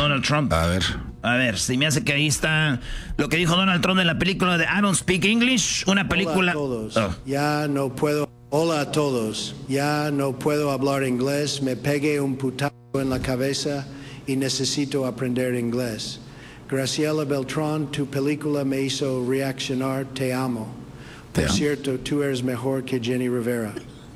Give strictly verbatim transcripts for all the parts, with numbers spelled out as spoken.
Donald Trump. A ver. A ver, si me hace que ahí está lo que dijo Donald Trump en la película de I Don't Speak English, una película... Hola a todos. Oh. Ya no puedo... Hola a todos. Ya no puedo hablar inglés. Me pegué un putazo en la cabeza y necesito aprender inglés. Graciela Beltrán, tu película me hizo reaccionar. Te amo. Por cierto, tú eres mejor que Jenny Rivera.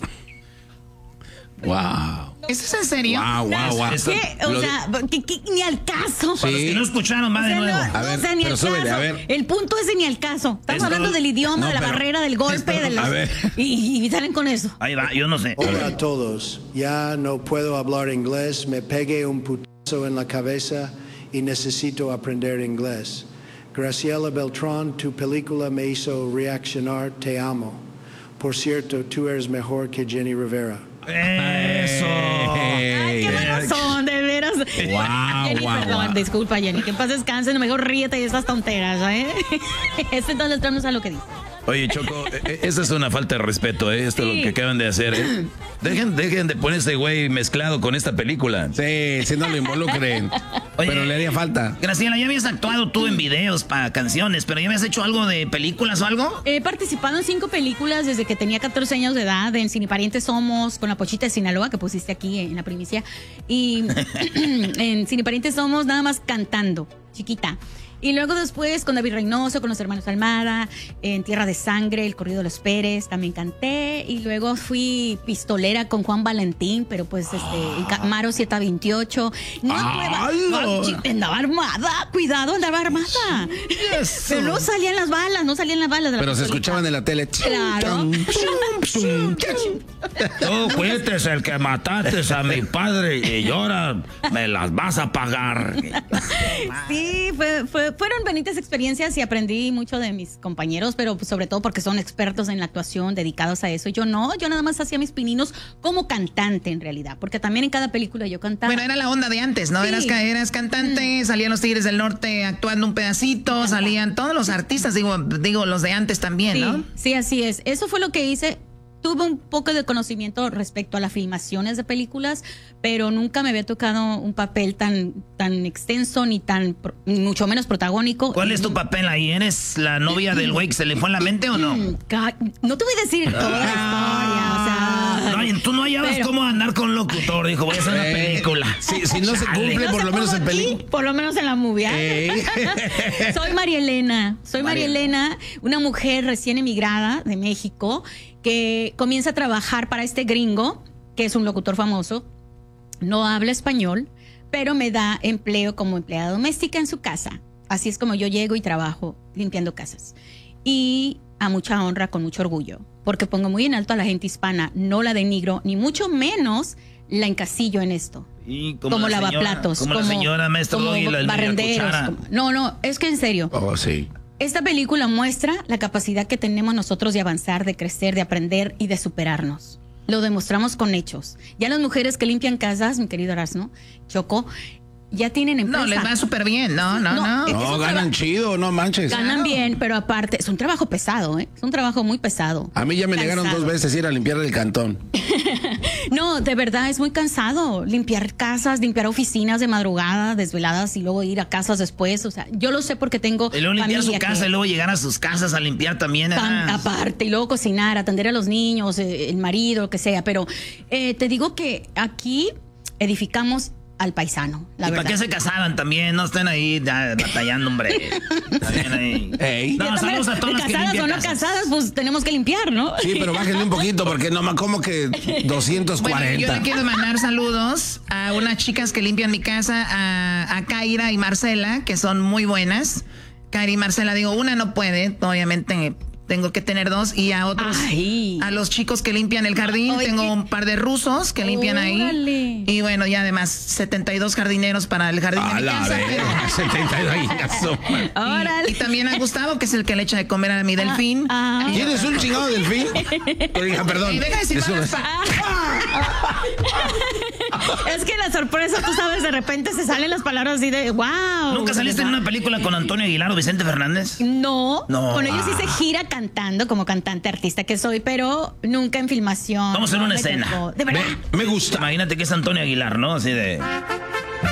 Wow. ¿Eso es en serio? Wow, wow, wow. ¿Qué? O sea, que, que, ni al caso. Para los que no escucharon, va de nuevo. No, a ver, o sea, ni pero al súbele, caso. a ver. El punto es de ni al caso. Estamos Esto- hablando del idioma, No, de la pero- barrera, del golpe, esto- de los... a ver. Y, y salen con eso. Ahí va, yo no sé. Hola a todos. Ya no puedo hablar inglés. Me pegué un putazo en la cabeza y necesito aprender inglés. Graciela Beltrán, tu película me hizo reaccionar. Te amo. Por cierto, tú eres mejor que Jenny Rivera. Eso. Ay, qué buenos son, de veras. Guau, Jenny, guau, perdón, guau. disculpa, Jenny. Que en paz descanse, mejor ríete de esas tonteras, ¿eh? Este Donald Trump no sabe lo que dice. Oye, Choco, eh, esa es una falta de respeto, ¿eh? Esto es Sí. lo que acaban de hacer, ¿eh? Dejen, dejen de poner ese güey mezclado con esta película. Sí, si no lo involucren. Oye, pero le haría falta. Graciela, ya habías actuado tú en videos para canciones, pero ¿ya habías hecho algo de películas o algo? He participado en cinco películas desde que tenía catorce años de edad, en Cineparientes Somos, con la Pochita de Sinaloa, que pusiste aquí en la primicia. Y en Cineparientes Somos, nada más cantando, chiquita. Y luego después con David Reynoso, con los hermanos Almada, en Tierra de Sangre, El Corrido de los Pérez, también canté. Y luego fui pistolera con Juan Valentín, pero pues este, en Camaro siete veintiocho. No, ¡Hala! no, chi- andaba armada, cuidado, andaba armada. Pero no salían las balas, no salían las balas de la Pero se pistolita. escuchaban en la tele. Claro. Tú fuiste el que mataste a mi padre y ahora me las vas a pagar. Sí, fue, fue, fueron bonitas experiencias y aprendí mucho de mis compañeros, pero pues, sobre todo porque son expertos en la actuación, dedicados a eso. Yo no, yo nada más hacía mis pininos como cantante en realidad, porque también en cada película yo cantaba. Bueno, era la onda de antes, ¿no? Sí. Eras, ca- eras cantante, salían los Tigres del Norte actuando un pedacito, salían todos los artistas, digo, digo los de antes también, Sí, ¿no? sí, así es. Eso fue lo que hice. Tuve un poco de conocimiento respecto a las filmaciones de películas, pero nunca me había tocado un papel tan, tan extenso ni tan, pro- ni mucho menos protagónico. ¿Cuál es tu papel ahí? ¿Eres la novia del güey que se le fue en la mente o no? Mm, ca- No te voy a decir toda la historia, o sea. No, y tú no hallabas Pero- cómo andar con locutor. Dijo, voy a hacer una Eh, película. Si, si no se Chale. cumple, No por se lo menos pudo en aquí, película. Por lo menos en la movie. ¿eh? Ey. Soy María Elena. Soy María Elena, una mujer recién emigrada de México que comienza a trabajar para este gringo, que es un locutor famoso. No habla español, pero me da empleo como empleada doméstica en su casa. Así es como yo llego y trabajo limpiando casas. Y a mucha honra, con mucho orgullo, porque pongo muy en alto a la gente hispana, no la denigro, ni mucho menos la encasillo en esto. Y Como, la señora- lavaplatos, Como, como, la señora maestra como Doggy, la, la barrenderos. cuchara. como- no, no, es que en serio, Oh, sí. esta película muestra la capacidad que tenemos nosotros de avanzar, de crecer, de aprender y de superarnos. Lo demostramos con hechos. Ya las mujeres que limpian casas, mi querido Erasmo, Choco, ya tienen empresa. No, les va súper bien, no, no, No, no. es- No, un ganan traba- chido, no manches. Ganan bien, pero aparte, es un trabajo pesado, ¿eh? Es un trabajo muy pesado. A mí ya me negaron Cansado. dos veces ir a limpiar el cantón. No, de verdad es muy cansado limpiar casas, limpiar oficinas de madrugada, desveladas y luego ir a casas después. O sea, yo lo sé porque tengo Y luego limpiar su familia casa que- y luego llegar a sus casas a limpiar también. Tan- ah. aparte, y luego cocinar, atender a los niños, eh, el marido, lo que sea. Pero eh, te digo que aquí edificamos al paisano, la ¿Y verdad. para qué se casaban también? No estén ahí ya, batallando, hombre. También ahí. Ey. No, También, saludos a todas las que casadas limpian o no casas. casadas, pues tenemos que limpiar, ¿no? Sí, pero bájenle un poquito porque no más como que doscientos Bueno, yo cuarenta. le quiero mandar saludos a unas chicas que limpian mi casa, a, a Kaira y Marcela, que son muy buenas. Kaira y Marcela, digo, una no puede, obviamente tengo que tener dos, y a otros, Ay. a los chicos que limpian el jardín, Ay, tengo qué- un par de rusos que limpian ahí. Órale. Y bueno, y además setenta y dos jardineros para el jardín de A mi la casa. verga, setenta y dos. Órale. Y, y también a Gustavo, que es el que le echa de comer a mi delfín. ah. ¿Tienes un chingado delfín? Oiga, perdón. Y deja de decir Eso- malas pa- Es que la sorpresa, tú sabes, de repente se salen las palabras así de wow. ¿Nunca saliste en una película con Antonio Aguilar o Vicente Fernández? No, No. con ellos hice gira cantando como cantante artista que soy, pero nunca en filmación. Vamos a hacer No una me escena. tocó. De verdad. Me, me gusta. Imagínate que es Antonio Aguilar, ¿no? Así de...